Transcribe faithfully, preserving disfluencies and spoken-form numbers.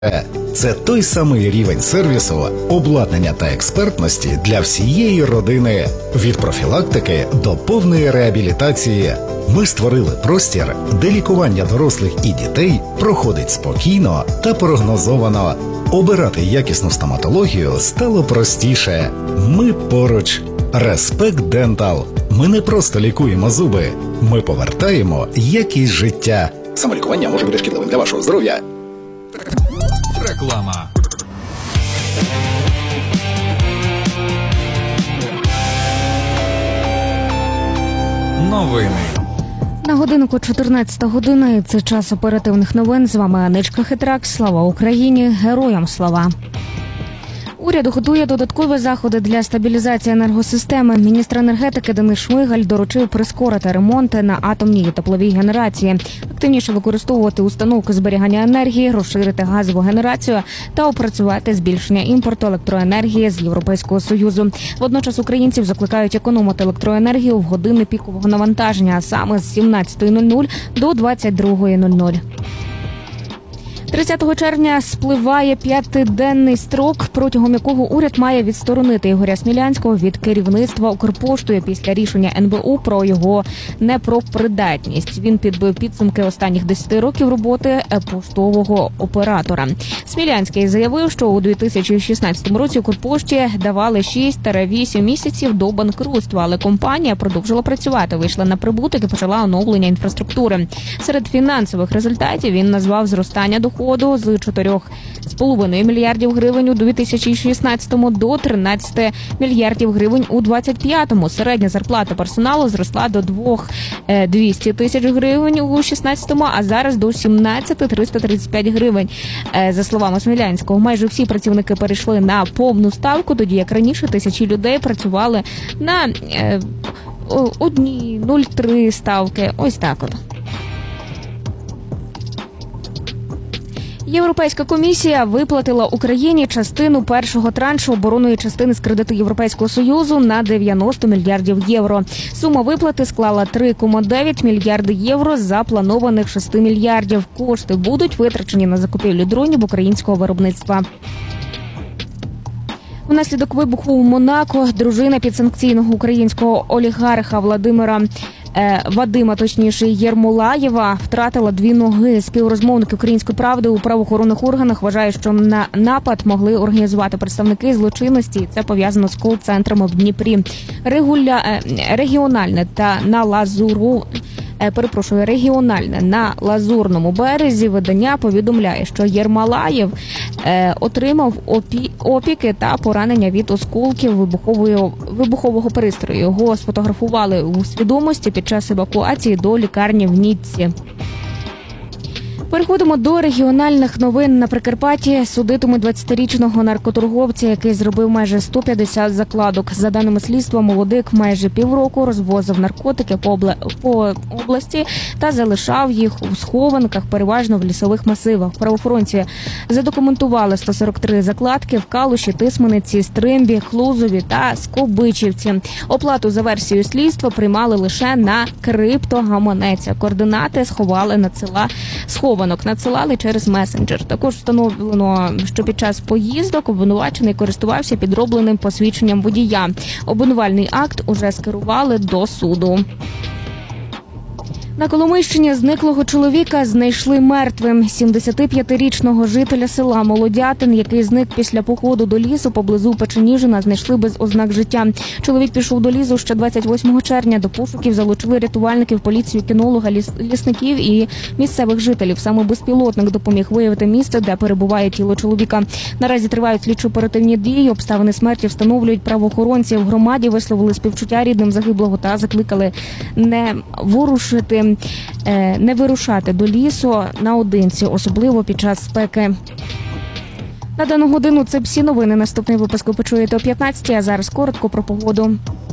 Це той самий рівень сервісу, обладнання та експертності для всієї родини. Від профілактики до повної реабілітації. Ми створили простір, де лікування дорослих і дітей проходить спокійно та прогнозовано. Обирати якісну стоматологію стало простіше. Ми поруч. Респект Дентал. Ми не просто лікуємо зуби. Ми повертаємо якість життя. Самолікування може бути шкідливим для вашого здоров'я. Реклама. Новини. На годинку чотирнадцята година, і це час оперативних новин. З вами Анечка Хитрак. Слава Україні! Героям слава! Уряд готує додаткові заходи для стабілізації енергосистеми. Міністр енергетики Денис Шмигаль доручив прискорити ремонти на атомній і тепловій генерації, активніше використовувати установки зберігання енергії, розширити газову генерацію та опрацювати збільшення імпорту електроенергії з Європейського Союзу. Водночас українців закликають економити електроенергію в години пікового навантаження, а саме з сімнадцятої нуль нуль до двадцять другої нуль нуль. тридцятого червня спливає п'ятиденний строк, протягом якого уряд має відсторонити Ігоря Смілянського від керівництва Укрпоштою після рішення ен бе у про його непропридатність. Він підбив підсумки останніх десяти років роботи поштового оператора. Смілянський заявив, що у дві тисячі шістнадцятому році Укрпошті давали шість-вісім місяців до банкрутства, але компанія продовжила працювати, вийшла на прибуток і почала оновлення інфраструктури. Серед фінансових результатів він назвав зростання доходу з чотирьох з половиною мільярдів гривень у дві тисячі шістнадцятому до тринадцяти мільярдів гривень у двадцять п'ятому. Середня зарплата персоналу зросла до двох двісті тисяч гривень у шістнадцятому, а зараз до сімнадцять триста тридцять п'ять гривень. За словами Смілянського, майже всі працівники перейшли на повну ставку, тоді як раніше тисячі людей працювали на одній, нуль цілих три ставки. Ось так от. Європейська комісія виплатила Україні частину першого траншу оборонної частини з кредиту Європейського Союзу на дев'яносто мільярдів євро. Сума виплати склала три цілих дев'ять мільярди євро з запланованих шести мільярдів. Кошти будуть витрачені на закупівлю дронів українського виробництва. Внаслідок вибуху у Монако дружина підсанкційного українського олігарха Владимира Вадима, точніше, Єрмолаєва, втратила дві ноги. Співрозмовники «Української правди» у правоохоронних органах вважають, що на напад могли організувати представники злочинності, і це пов'язано з кол-центрами в Дніпрі. Регуля... Регіональне та на Лазуру... Перепрошую, регіональне на Лазурному березі видання повідомляє, що Єрмолаєв е, отримав опі... опіки та поранення від осколків вибухової... вибухового пристрою. Його сфотографували у свідомості під час евакуації до лікарні в Ніцці. Переходимо до регіональних новин. На Прикарпатті судитимуть двадцятирічного наркоторговця, який зробив майже сто п'ятдесят закладок. За даними слідства, молодик майже півроку розвозив наркотики по, обла... по області та залишав їх у схованках, переважно в лісових масивах. Правоохоронці задокументували сто сорок три закладки в Калуші, Тисмениці, Стримбі, Хлузові та Скобичівці. Оплату за версією слідства приймали лише на криптогаманець. Координати сховали надсила схованок. Надсилали через месенджер. Також встановлено, що під час поїздок обвинувачений користувався підробленим посвідченням водія. Обвинувальний акт уже скерували до суду. На Коломийщині зниклого чоловіка знайшли мертвим. сімдесятип'ятирічного жителя села Молодятин, який зник після походу до лісу поблизу Печеніжина, знайшли без ознак життя. Чоловік пішов до лісу ще двадцять восьмого червня. До пошуків залучили рятувальників, поліцію, кінолога, ліс... лісників і місцевих жителів. Саме безпілотник допоміг виявити місце, де перебуває тіло чоловіка. Наразі тривають слідчо-оперативні дії. Обставини смерті встановлюють правоохоронці. В громаді висловили співчуття рідним загиблого та закликали не ворушити не вирушати до лісу наодинці, особливо під час спеки. На дану годину це всі новини. Наступний випуск ви почуєте о п'ятнадцятій, а зараз коротко про погоду.